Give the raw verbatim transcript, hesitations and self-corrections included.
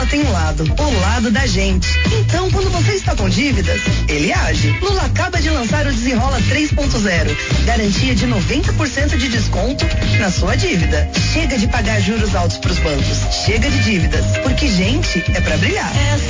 Lula tem um lado, o lado da gente. Então, quando você está com dívidas, ele age. Lula acaba de lançar o Desenrola três ponto zero. Garantia de noventa por cento de desconto na sua dívida. Chega de pagar juros altos pros bancos. Chega de dívidas, porque gente é pra brilhar.